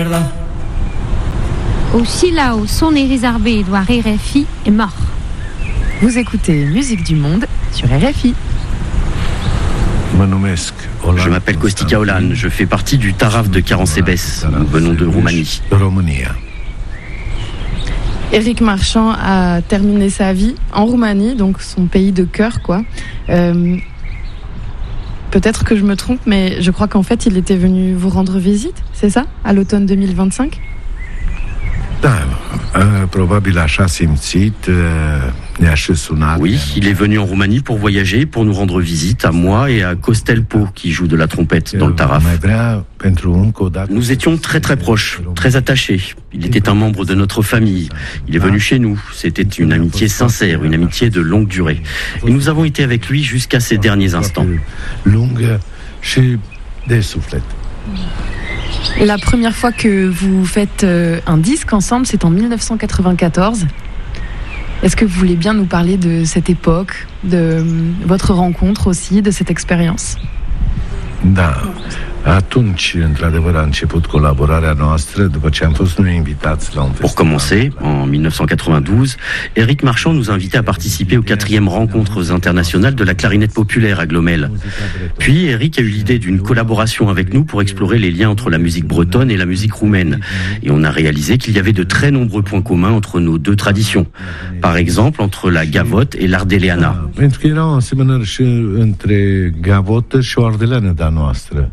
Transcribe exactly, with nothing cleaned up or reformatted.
Aussi là où son est réservé, doit R F I est mort. Vous écoutez Musique du Monde sur R F I. Je m'appelle Kostika Olan, je fais partie du Taraf de Caransebes. Nous venons de Roumanie. Éric Marchand a terminé sa vie en Roumanie, donc son pays de cœur, quoi. Euh, peut-être que je me trompe, mais je crois qu'en fait, il était venu vous rendre visite, c'est ça, à l'automne deux mille vingt-cinq ? Oui, il est venu en Roumanie pour voyager, pour nous rendre visite, à moi et à Costelpo, qui joue de la trompette dans le Taraf. Nous étions très très proches, très attachés. Il était un membre de notre famille. Il est venu chez nous. C'était une amitié sincère, une amitié de longue durée. Et nous avons été avec lui jusqu'à ses derniers instants. La première fois que vous faites un disque ensemble, c'est en mille neuf cent quatre-vingt-quatorze. Est-ce que vous voulez bien nous parler de cette époque, de votre rencontre aussi, de cette expérience ? Da. Atunci, într-adevăr, a început colaborarea noastră după ce am fost noi invitați la un festival. Pour commencer, en mille neuf cent quatre-vingt-douze, Éric Marchand nous a invités à participer aux quatrièmes rencontres internationales de la clarinette populaire à Glomel. Puis Éric a eu l'idée d'une collaboration avec nous pour explorer les liens entre la musique bretonne et la musique roumaine. Et on a réalisé qu'il y avait de très nombreux points communs entre nos deux traditions. Par exemple, entre la gavotte et l'ardeleana. Pentru că erau asemănări și între gavotă și o ardeleană de-a noastră.